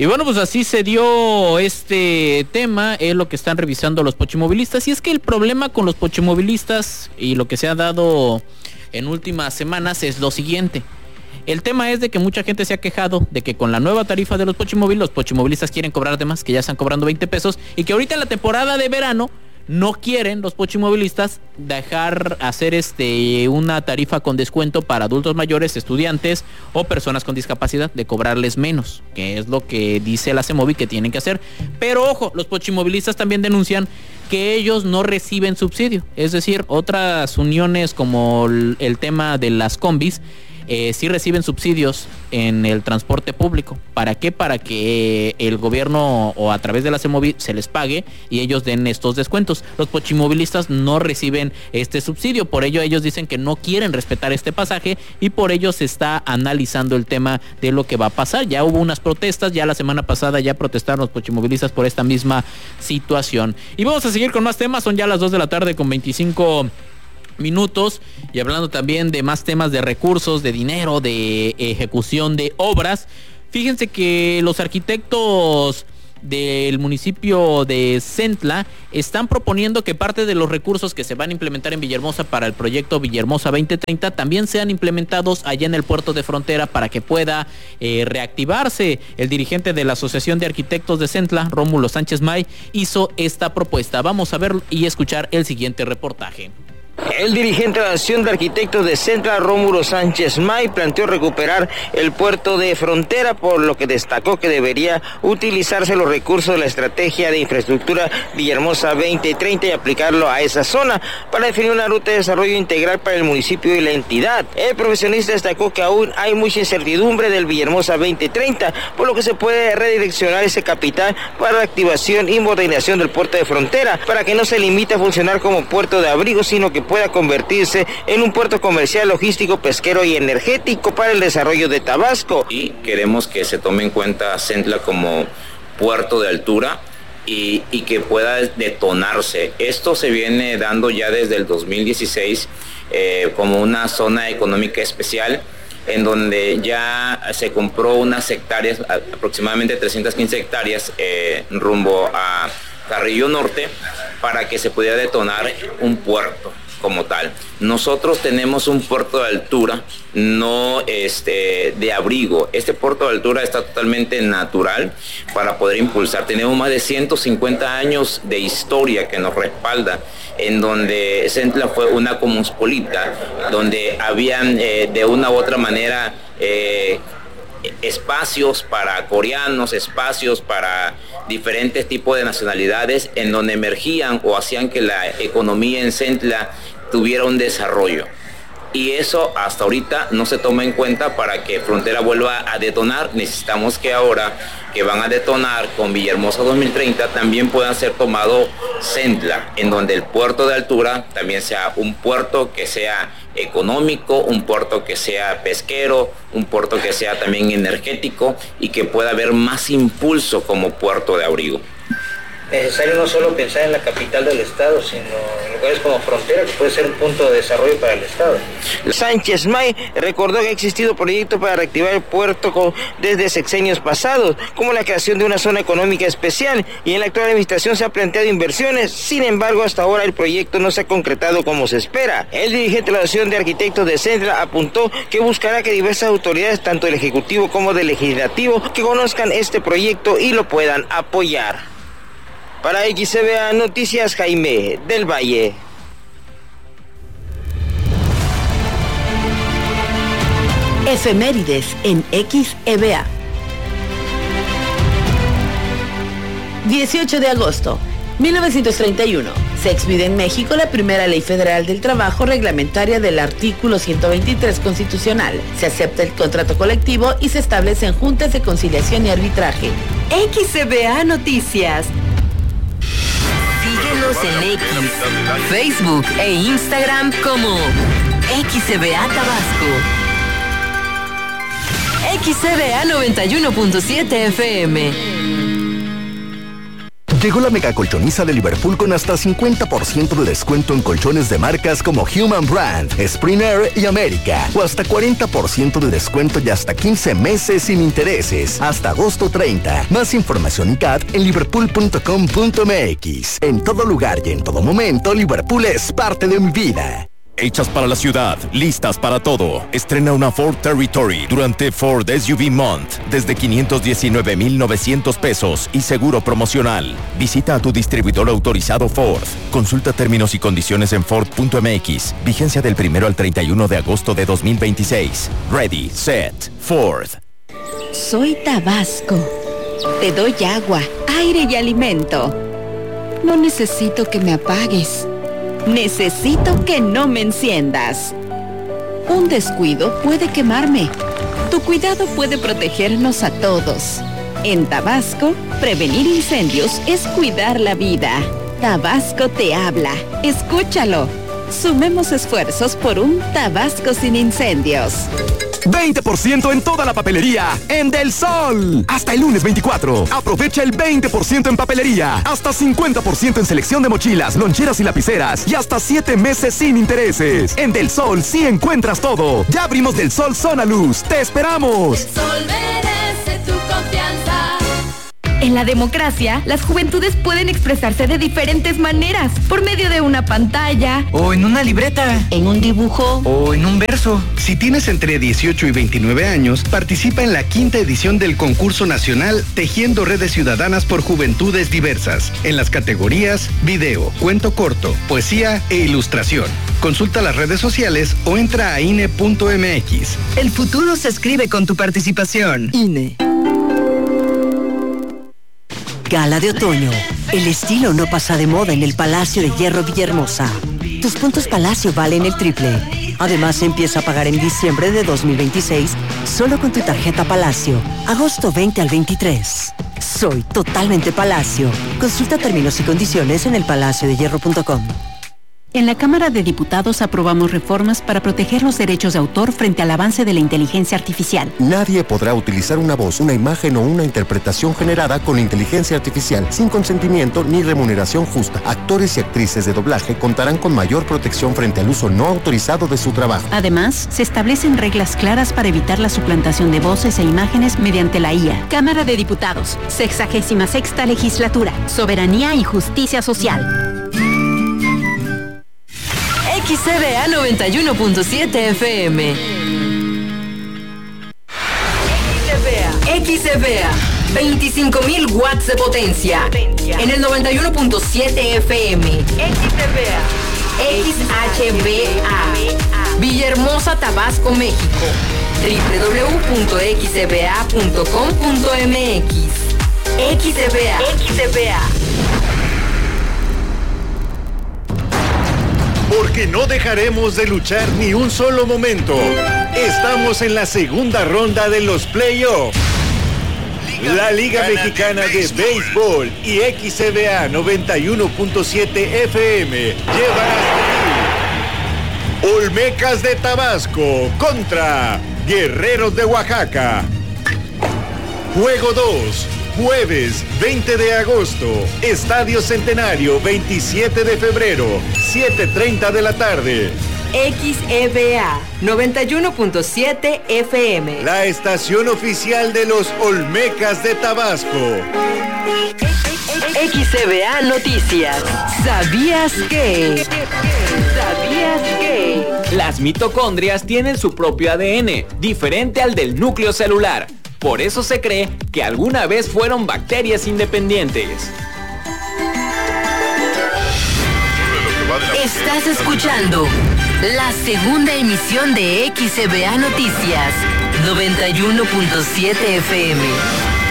Y bueno, pues así se dio este tema, es lo que están revisando los pochimovilistas. Y es que el problema con los pochimovilistas y lo que se ha dado en últimas semanas es lo siguiente. El tema es de que mucha gente se ha quejado de que con la nueva tarifa de los pochimovilistas quieren cobrar de más, que ya están cobrando 20 pesos, y que ahorita en la temporada de verano no quieren los pochimovilistas dejar hacer una tarifa con descuento para adultos mayores, estudiantes o personas con discapacidad, de cobrarles menos, que es lo que dice la CEMOVI que tienen que hacer. Pero ojo, los pochimovilistas también denuncian que ellos no reciben subsidio, es decir, otras uniones como el tema de las combis sí reciben subsidios en el transporte público. ¿Para qué? Para que el gobierno o a través de la CEMOVI se les pague y ellos den estos descuentos. Los pochimovilistas no reciben este subsidio, por ello ellos dicen que no quieren respetar este pasaje y por ello se está analizando el tema de lo que va a pasar. Ya hubo unas protestas, ya la semana pasada ya protestaron los pochimovilistas por esta misma situación. Y vamos a seguir con más temas, son ya las 2 de la tarde con 25 minutos, y hablando también de más temas de recursos, de dinero, de ejecución de obras. Fíjense que los arquitectos del municipio de Centla están proponiendo que parte de los recursos que se van a implementar en Villahermosa para el proyecto Villahermosa 2030 también sean implementados allá en el puerto de frontera para que pueda reactivarse. El dirigente de la Asociación de Arquitectos de Centla, Rómulo Sánchez May, hizo esta propuesta. Vamos a ver y escuchar el siguiente reportaje. El dirigente de la Asociación de Arquitectos de Centla, Rómulo Sánchez May, planteó recuperar el puerto de frontera, por lo que destacó que debería utilizarse los recursos de la estrategia de infraestructura Villahermosa 2030 y aplicarlo a esa zona para definir una ruta de desarrollo integral para el municipio y la entidad. El profesionista destacó que aún hay mucha incertidumbre del Villahermosa 2030, por lo que se puede redireccionar ese capital para la activación y modernización del puerto de frontera, para que no se limite a funcionar como puerto de abrigo, sino que pueda convertirse en un puerto comercial, logístico, pesquero y energético para el desarrollo de Tabasco. Y queremos que se tome en cuenta Centla como puerto de altura y que pueda detonarse. Esto se viene dando ya desde el 2016 como una zona económica especial, en donde ya se compró unas hectáreas, aproximadamente 315 hectáreas, rumbo a Carrillo Norte, para que se pudiera detonar un puerto como tal. Nosotros tenemos un puerto de altura, no de abrigo. Este puerto de altura está totalmente natural para poder impulsar. Tenemos más de 150 años de historia que nos respalda, en donde Centla fue una cosmopolita, donde habían de una u otra manera espacios para coreanos, espacios para diferentes tipos de nacionalidades, en donde emergían o hacían que la economía en Centla tuviera un desarrollo. Y eso hasta ahorita no se toma en cuenta. Para que Frontera vuelva a detonar, necesitamos que ahora que van a detonar con Villahermosa 2030 también puedan ser tomado Centla, en donde el puerto de altura también sea un puerto que sea económico, un puerto que sea pesquero, un puerto que sea también energético y que pueda haber más impulso como puerto de abrigo. Necesario no solo pensar en la capital del estado, sino en lugares como Frontera, que puede ser un punto de desarrollo para el estado. Sánchez May recordó que ha existido proyectos para reactivar el puerto desde sexenios pasados, como la creación de una zona económica especial, y en la actual administración se han planteado inversiones. Sin embargo, hasta ahora el proyecto no se ha concretado como se espera. El dirigente de la Asociación de Arquitectos de Centla apuntó que buscará que diversas autoridades, tanto del Ejecutivo como del Legislativo, que conozcan este proyecto y lo puedan apoyar. Para XCBA Noticias, Jaime del Valle. Efemérides en XEBA. 18 de agosto, 1931. Se expide en México la primera ley federal del trabajo reglamentaria del artículo 123 constitucional. Se acepta el contrato colectivo y se establecen juntas de conciliación y arbitraje. XCBA Noticias. Síguenos en X, Facebook e Instagram como XCBA Tabasco. XCBA 91.7 FM. Llegó la mega colchoniza de Liverpool con hasta 50% de descuento en colchones de marcas como Human Brand, Spring Air y América. O hasta 40% de descuento y hasta 15 meses sin intereses. Hasta agosto 30. Más información en CAT en liverpool.com.mx. En todo lugar y en todo momento, Liverpool es parte de mi vida. Hechas para la ciudad, listas para todo. Estrena una Ford Territory durante Ford SUV Month desde 519,900 pesos y seguro promocional. Visita a tu distribuidor autorizado Ford. Consulta términos y condiciones en Ford.mx. Vigencia del 1 al 31 de agosto de 2026. Ready, set, Ford. Soy Tabasco. Te doy agua, aire y alimento. No necesito que me apagues. Necesito que no me enciendas. Un descuido puede quemarme. Tu cuidado puede protegernos a todos. En Tabasco, prevenir incendios es cuidar la vida. Tabasco te habla. Escúchalo. Sumemos esfuerzos por un Tabasco sin incendios. 20% en toda la papelería en Del Sol. Hasta el lunes 24. Aprovecha el 20% en papelería. Hasta 50% en selección de mochilas, loncheras y lapiceras. Y hasta 7 meses sin intereses. En Del Sol sí encuentras todo. Ya abrimos Del Sol Zona Luz. ¡Te esperamos! El Sol merece tu confianza. En la democracia, las juventudes pueden expresarse de diferentes maneras, por medio de una pantalla, o en una libreta, en un dibujo, o en un verso. Si tienes entre 18 y 29 años, participa en la 5ª edición del concurso nacional Tejiendo Redes Ciudadanas por Juventudes Diversas, en las categorías video, cuento corto, poesía e ilustración. Consulta las redes sociales o entra a INE.mx. El futuro se escribe con tu participación. INE. Gala de otoño. El estilo no pasa de moda en el Palacio de Hierro Villahermosa. Tus puntos Palacio valen el triple. Además, empieza a pagar en diciembre de 2026 solo con tu tarjeta Palacio. Agosto 20 al 23. Soy totalmente Palacio. Consulta términos y condiciones en elpalaciodehierro.com. En la Cámara de Diputados aprobamos reformas para proteger los derechos de autor frente al avance de la inteligencia artificial. Nadie podrá utilizar una voz, una imagen o una interpretación generada con inteligencia artificial sin consentimiento ni remuneración justa. Actores y actrices de doblaje contarán con mayor protección frente al uso no autorizado de su trabajo. Además, se establecen reglas claras para evitar la suplantación de voces e imágenes mediante la IA. Cámara de Diputados, 66ª Legislatura, Soberanía y Justicia Social. XCBA 91.7 FM. XCBA 25.000 watts de potencia. En el 91.7 FM. XCBA. Villahermosa, Tabasco, México. www.xcba.com.mx. XCBA. Porque no dejaremos de luchar ni un solo momento. Estamos en la segunda ronda de los playoffs. La Liga Mexicana de Béisbol y XCBA 91.7 FM llevan hasta aquí Olmecas de Tabasco contra Guerreros de Oaxaca. Juego 2. Jueves 20 de agosto, Estadio Centenario, 27 de febrero, 7:30 de la tarde. XEBA 91.7 FM. La estación oficial de los Olmecas de Tabasco. XEBA Noticias. ¿Sabías que? Las mitocondrias tienen su propio ADN, diferente al del núcleo celular. Por eso se cree que alguna vez fueron bacterias independientes. Estás escuchando la segunda emisión de XCBA Noticias 91.7 FM.